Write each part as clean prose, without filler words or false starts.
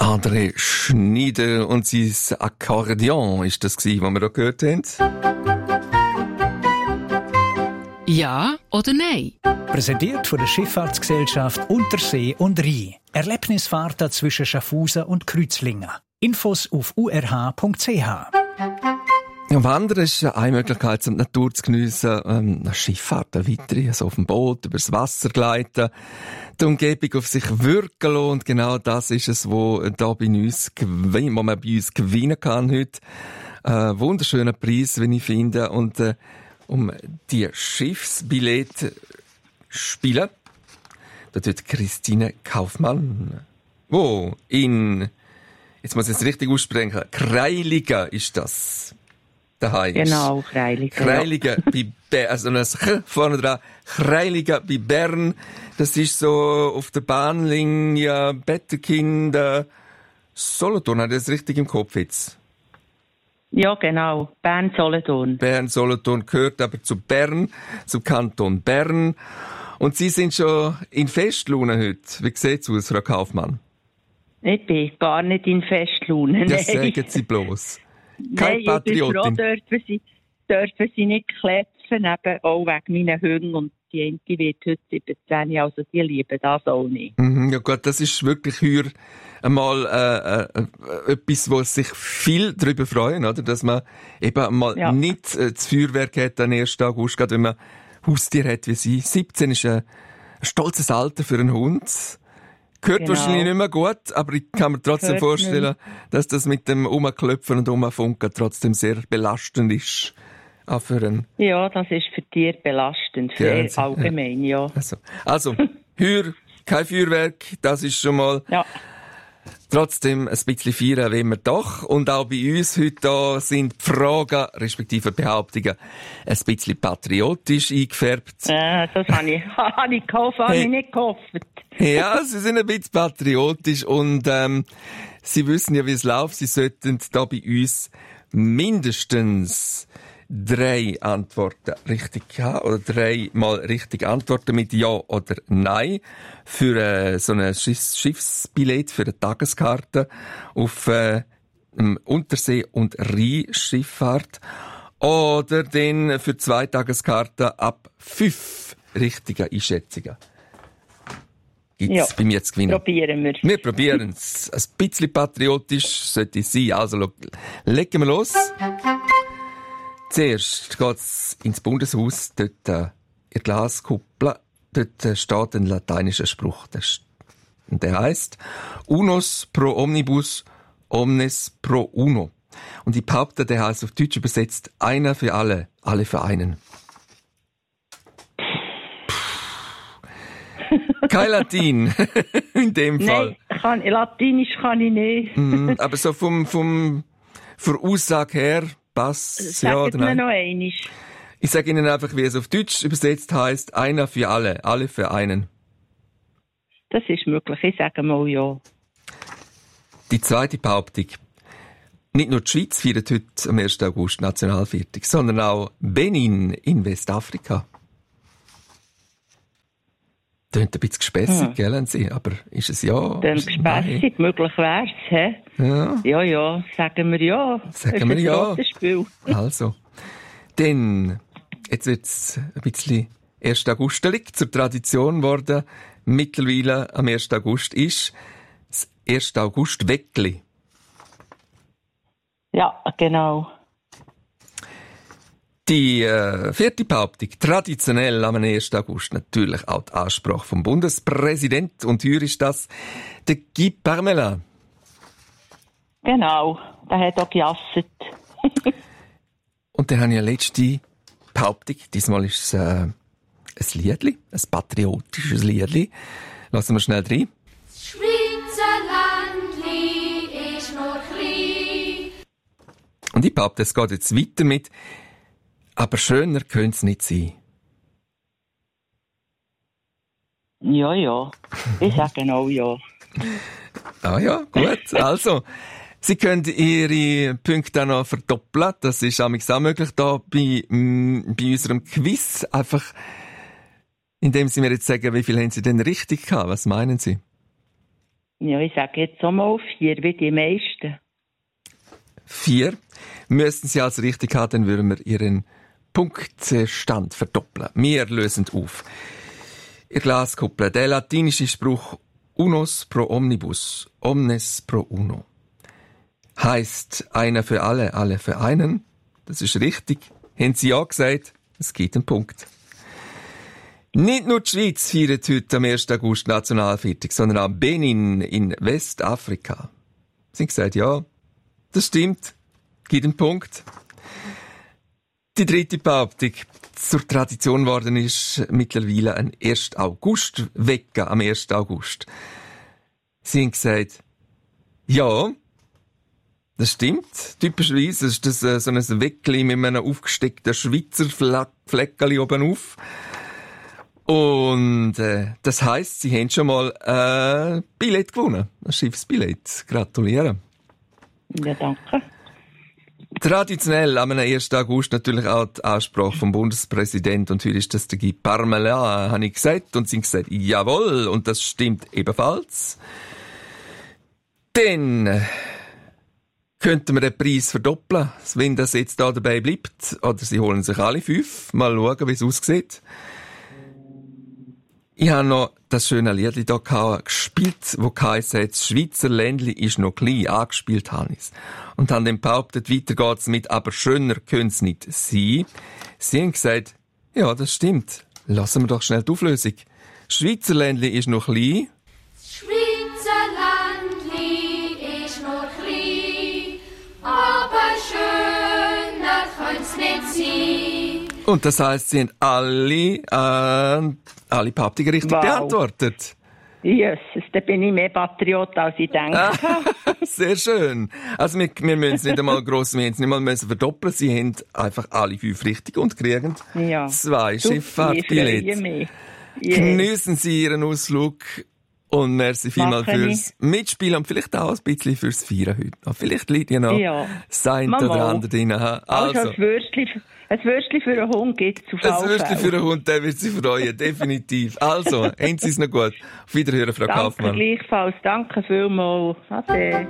André Schneider und sein Akkordeon ist das gewesen, was wir da gehört haben. Ja oder nein? Präsentiert von der Schifffahrtsgesellschaft Untersee und Rhein. Erlebnisfahrten zwischen Schaffhausen und Kreuzlingen. Infos auf urh.ch. Ja, Wandern ist eine Möglichkeit, um die Natur zu geniessen. Schifffahrt, eine weitere, also auf dem Boot, übers Wasser gleiten, die Umgebung auf sich wirken lassen. Und genau das ist es, wo man bei uns gewinnen kann heute. Wunderschöner Preis, wie ich finde. Und um die Schiffsbillette spielen, da tut Christine Kaufmann, wo in, jetzt muss ich es richtig aussprechen, Kreiligen ist das. Daheim. Genau, Kreiligen. Kreiligen bei Bern, also ein Ch vorne dran. Kreiligen bei Bern. Das ist so auf der Bahnlinie Betterkind, Solothurn. Hat das richtig im Kopf jetzt? Ja, genau. Bern-Solothurn. Bern-Solothurn gehört aber zu Bern, zum Kanton Bern. Und Sie sind schon in Festlaune heute. Wie sieht's aus, Frau Kaufmann? Ich bin gar nicht in Festlaune. Das sagen Sie bloß. Keine Nein, Patriotin. Ich bin froh, dürfen sie nicht klepfen, eben auch wegen meinen Hunden. Und die eine wird heute 17, also die lieben das auch nicht. Ja gut, das ist wirklich hier einmal etwas, wo sich viel darüber freuen, oder? Dass man eben mal nicht das Feuerwerk hat am 1. August, gerade wenn man Haustier hat wie Sie. 17 ist ein stolzes Alter für einen Hund. Gehört wahrscheinlich nicht mehr gut, aber ich kann mir trotzdem vorstellen, dass das mit dem Umklopfen und Umfunken trotzdem sehr belastend ist. Auch für einen. Ja, das ist für Tiere belastend, für allgemein, ja. Also, heuer kein Feuerwerk, das ist schon mal. Ja. Trotzdem ein bisschen feiern wollen wir doch. Und auch bei uns heute da sind die Fragen, respektive Behauptungen, ein bisschen patriotisch eingefärbt. Das habe ich gehofft, habe ich nicht gehofft. Ja, sie sind ein bisschen patriotisch und sie wissen ja, wie es läuft. Sie sollten da bei uns mindestens 3 Antworten richtig haben oder 3 mal richtig antworten mit Ja oder Nein für so ein Schiffsbillett, für eine Tageskarte auf Untersee- und Rheinschifffahrt oder dann für 2 Tageskarten ab 5 richtigen Einschätzungen. Gibt's bei mir zu gewinnen? Probieren wir. Wir probieren es. Ein bisschen patriotisch sollte es sein. Also, legen wir los. Zuerst geht's ins Bundeshaus, dort in Glaskuppel. Dort steht ein lateinischer Spruch. Und der heisst: Unus pro omnibus, omnes pro uno. Und ich behaupte, der heisst auf Deutsch übersetzt: einer für alle, alle für einen. Kein Latin, in dem Fall. Nein, Latinisch kann ich nicht. Aber so von Aussage her passt ja oder nein? Mir noch einmal. Ich sage Ihnen einfach, wie es auf Deutsch übersetzt heisst: einer für alle, alle für einen. Das ist möglich, ich sage mal ja. Die zweite Behauptung. Nicht nur die Schweiz feiert heute am 1. August Nationalviertag, sondern auch Benin in Westafrika. Tönt ein bisschen gespässig, gell, Sie? Aber ist es ja? Tönt gespässig, möglich wär's, hä? Ja. Ja, sagen wir ja. Sagen wir ja. Spiel. Also. Dann, jetzt wird's ein bisschen 1. Augustelig zur Tradition geworden. Mittlerweile am 1. August ist das 1. August-Weckli. Ja, genau. Die 4. Behauptung, traditionell am 1. August natürlich auch die Ansprache vom Bundespräsident. Und hier ist das der Guy Parmelin. Genau, der hat auch gejasset. Und dann habe ich eine letzte Behauptung. Diesmal ist es ein Liedli, ein patriotisches Liedli. Lassen wir schnell rein. Das Schweizer Landli ist nur klein. Und ich behaupte, es geht jetzt weiter mit: aber schöner könnte es nicht sein. Ja, ja. Ich sage auch ja. Ah ja, gut. Also, Sie können Ihre Punkte auch noch verdoppeln. Das ist auch möglich da bei unserem Quiz. Einfach, indem Sie mir jetzt sagen, wie viel haben Sie denn richtig gehabt? Was meinen Sie? Ja, ich sage jetzt auch mal 4, wie die meisten. 4. Müssten Sie also richtig haben, dann würden wir Ihren Punktestand verdoppeln. Wir lösen auf. Ihr Glaskuppel, der latinische Spruch Unus pro omnibus, omnes pro uno. Heisst einer für alle, alle für einen. Das ist richtig. Haben Sie ja gesagt, es gibt einen Punkt. Nicht nur die Schweiz feiert heute am 1. August Nationalviertag, sondern auch Benin in Westafrika. Sie haben gesagt, ja, das stimmt. Gibt einen Punkt. Die dritte Behauptung zur Tradition geworden ist mittlerweile ein 1. August wecken am 1. August. Sie haben gesagt, ja, das stimmt. Typischerweise ist das so ein Weckli mit einem aufgesteckten Schweizer Fleckchen oben auf. Und das heisst, Sie haben schon mal ein Billett gewonnen. Ein Schiffsbillett. Gratulieren. Ja, danke. Traditionell am 1. August natürlich auch die Aussprache vom Bundespräsidenten. Und heute ist das der Guy Parmelin, habe ich gesagt. Und sie haben gesagt, jawohl. Und das stimmt ebenfalls. Dann könnten wir den Preis verdoppeln, wenn das jetzt da dabei bleibt. Oder Sie holen sich alle 5. Mal schauen, wie es aussieht. Ich habe noch das schöne Liedli hier gespielt, wo heisst, das Schweizer Ländli ist noch klein, angespielt habe ich's. Und haben dann behauptet, weiter geht's mit, aber schöner können's nicht sein. Sie haben gesagt, ja, das stimmt. Lassen wir doch schnell die Auflösung. Schweizer Ländli ist noch klein. Schweizer Landli ist noch klein, aber schöner können's nicht sein. Und das heisst, Sie haben alle Behauptungen richtig beantwortet. Jesus, da bin ich mehr Patriot, als ich denke. Sehr schön. Also wir müssen es nicht einmal gross, wir müssen nicht mal verdoppeln. Sie haben einfach alle 5 richtig und kriegen 2 Schifffahrtbillette. Geniessen Sie Ihren Ausflug und merci vielmals fürs Mitspielen und vielleicht auch ein bisschen fürs Feiern heute. Vielleicht liegt ja noch das eine oder andere drin. Also ein Würstchen für einen Hund gibt es auf alle Fälle. Ein Würstchen für einen Hund, der wird sich freuen, definitiv. Also, haben Sie es noch gut. Auf Wiederhören, Frau Kaufmann. Danke gleichfalls. Danke vielmals. Ade.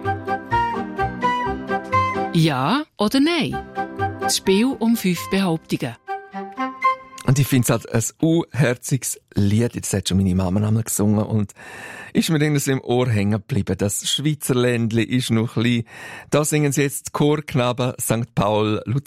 Ja oder nein? Das Spiel um 5 Behauptungen. Und ich finde es halt ein unherziges Lied. Das hat schon meine Mama einmal gesungen und ist mir irgendwie so im Ohr hängen geblieben. Das Schweizer Ländli ist noch klein. Da singen sie jetzt die Chorknaben St. Paul Luzern.